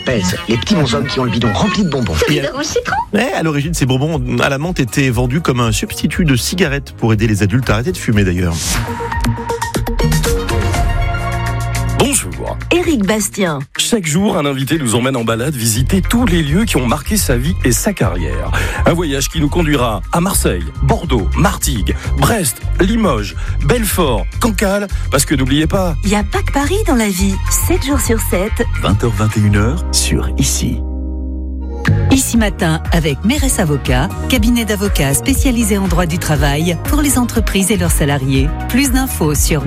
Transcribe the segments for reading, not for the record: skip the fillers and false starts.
pèse. Les petits bonshommes qui ont le bidon rempli de bonbons. Cerise orange citron. Ouais, à l'origine, ces bonbons à la menthe étaient vendus comme un substitut de cigarette pour aider les adultes à arrêter de fumer d'ailleurs. Bonjour. Éric Bastien. Chaque jour, un invité nous emmène en balade visiter tous les lieux qui ont marqué sa vie et sa carrière. Un voyage qui nous conduira à Marseille, Bordeaux, Martigues, Brest, Limoges, Belfort, Cancale, parce que n'oubliez pas... Il n'y a pas que Paris dans la vie. 7 jours sur 7. 20h-21h sur Ici. Ici Matin avec Mérès Avocat, cabinet d'avocats spécialisé en droit du travail pour les entreprises et leurs salariés. Plus d'infos sur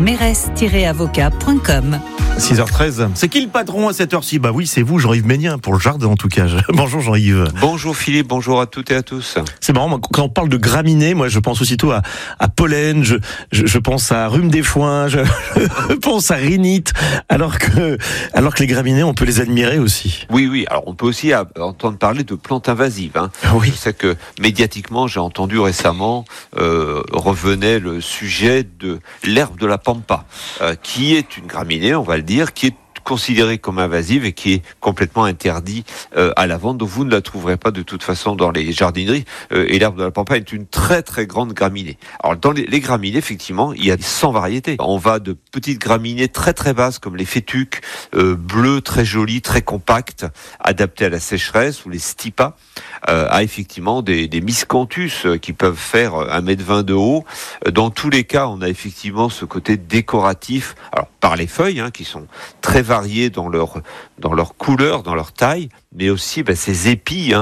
mérès-avocat.com. 6h13. C'est qui le patron à cette heure-ci ? Bah oui, c'est vous, Jean-Yves Ménien, pour le jardin en tout cas. Bonjour Jean-Yves. Bonjour Philippe, bonjour à toutes et à tous. C'est marrant, moi, quand on parle de graminées, moi je pense aussitôt à pollen, je pense à rhume des foins, je pense à rhinite, alors que les graminées, on peut les admirer aussi. Oui, alors on peut aussi entendre parler de plantes invasives. Oui. Je sais que médiatiquement, j'ai entendu récemment, revenait le sujet de l'herbe de la pampa, qui est une graminée, on va le dire, qui est considérée comme invasive et qui est complètement interdit à la vente, donc vous ne la trouverez pas de toute façon dans les jardineries. Et l'herbe de la pampa est une très très grande graminée. Alors dans les graminées, effectivement, il y a 100 variétés. On va de petites graminées très très basses comme les fétuques, bleues, très jolies, très compactes, adaptées à la sécheresse, ou les stipas, à effectivement des miscanthus qui peuvent faire 1,20 m de haut. Dans tous les cas, on a effectivement ce côté décoratif, alors par les feuilles, qui sont très variées dans leur couleur, dans leur taille, mais aussi ces épis.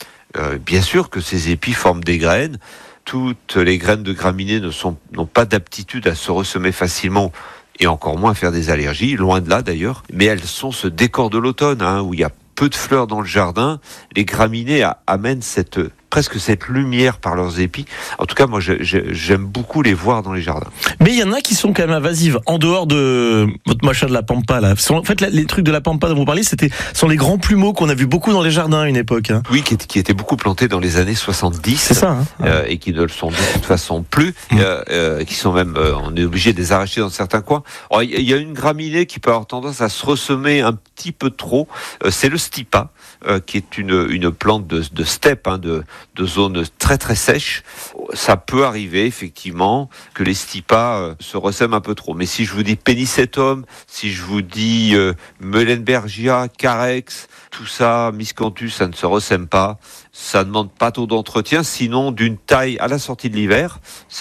Bien sûr que ces épis forment des graines. Toutes les graines de graminées n'ont pas d'aptitude à se ressemer facilement, et encore moins à faire des allergies, loin de là d'ailleurs. Mais elles sont ce décor de l'automne, où il y a peu de fleurs dans le jardin. Les graminées amènent presque cette lumière par leurs épis. En tout cas, moi, j'aime beaucoup les voir dans les jardins. Mais il y en a qui sont quand même invasives, en dehors de votre machin de la pampa, là. En fait, les trucs de la pampa dont vous parlez, sont les grands plumeaux qu'on a vu beaucoup dans les jardins à une époque. Oui, qui étaient beaucoup plantés dans les années 70. C'est ça, et qui ne le sont de toute façon plus, qui sont même, on est obligé de les arracher dans certains coins. Alors, il y a une graminée qui peut avoir tendance à se ressemer un petit peu trop, c'est le stipa, qui est une plante de steppe, de zones très très sèches. Ça peut arriver effectivement que les stipas se ressèment un peu trop. Mais si je vous dis Pennisetum, si je vous dis Meulenbergia, Carex, tout ça, Miscanthus, ça ne se ressème pas. Ça ne demande pas trop d'entretien, sinon d'une taille à la sortie de l'hiver.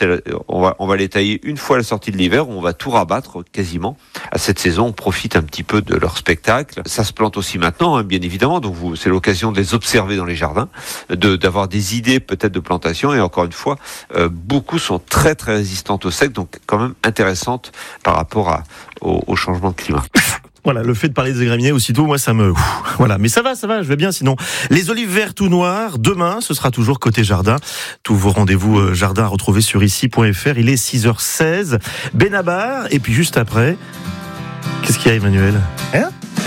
On va les tailler une fois à la sortie de l'hiver, on va tout rabattre quasiment. À cette saison, on profite un petit peu de leur spectacle. Ça se plante aussi maintenant, bien évidemment. Donc c'est l'occasion de les observer dans les jardins, d'avoir des idées peut-être de plantation. Et encore une fois, beaucoup sont très très résistantes au sec, donc quand même intéressantes par rapport au changement de climat. Voilà, le fait de parler des graminées aussitôt, moi ça me... Voilà, mais ça va, je vais bien sinon. Les olives vertes ou noires, demain, ce sera toujours côté jardin. Tous vos rendez-vous jardin à retrouver sur ici.fr. Il est 6h16. Benabar, et puis juste après... Qu'est-ce qu'il y a, Emmanuel ?